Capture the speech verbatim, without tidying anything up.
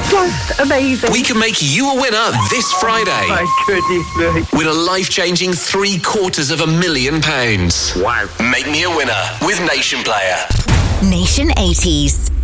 Just amazing. We can make you a winner this Friday. Oh, my goodness me. Win a life-changing three quarters of a million pounds. Wow. Make me a winner with Nation Player. Nation eighties.